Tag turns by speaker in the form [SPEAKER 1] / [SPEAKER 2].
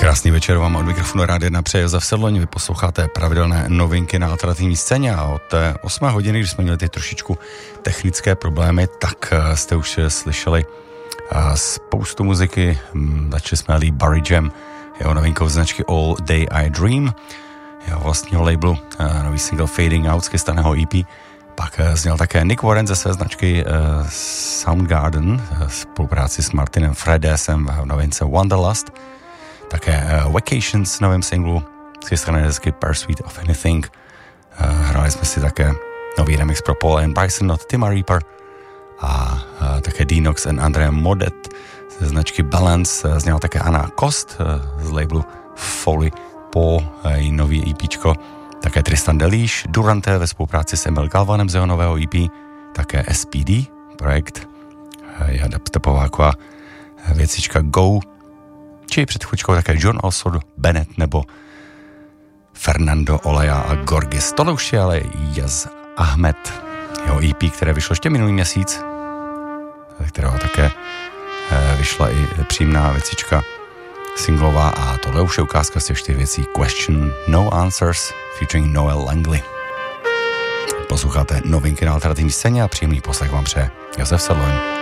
[SPEAKER 1] Krásný večer vám od mikrofonu Rádia 1 přeje Josef Sedloň. Vy posloucháte pravidelné novinky na alternativní scéně a od té 8 hodiny, když jsme měli ty trošičku technické problémy, tak jste už slyšeli spoustu muziky. Začali jsme Lee Barry Jam, jeho novinkou značky All Day I Dream, jeho vlastního labelu, nový single Fading Out z chystaného EP. Pak zněl také Nick Warren ze své značky Soundgarden, spolupráci s Martinem Fredesem v novince Wanderlust. Také Vacations v novém singlu z chystané desky Pursuit of Anything. Hráli jsme si také nový remix pro Paul and Bryson od Tima Reaper a také Dinox and Andrea Modet ze značky Balance. Zněla také Anna Kost z labelu Foley po její nový EPčko. Také Tristan Delis, Durante ve spolupráci s Emil Galvanem z jeho nového EP. Také SPD projekt, je dubstepová taková věcička Go, či před chvíličkou také John Osod, Bennett nebo Fernando Olea a Gorgis. Tohle už je ale Yaz Ahmed, jeho EP, které vyšlo ještě minulý měsíc, kterého také vyšla i příjemná věcička singlová a tohle už je ukázka z těch 4 věcí Question No Answers featuring Noel Langley. Posloucháte novinky na alternativní scéně a příjemný poslech vám přeje Josef Sedloň.